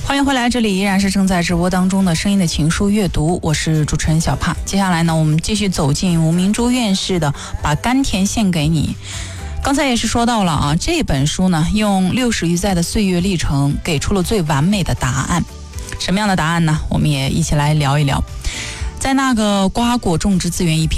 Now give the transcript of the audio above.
欢迎回来，这里依然是正在直播当中的声音的情书阅读，我是主持人小帕。接下来呢，我们继续走进吴明珠院士的《把甘甜献给你》。刚才也是说到了啊，这本书呢，用60余载的岁月历程，给出了最完美的答案。什么样的答案呢？我们也一起来聊一聊。在那个瓜果种植资源一片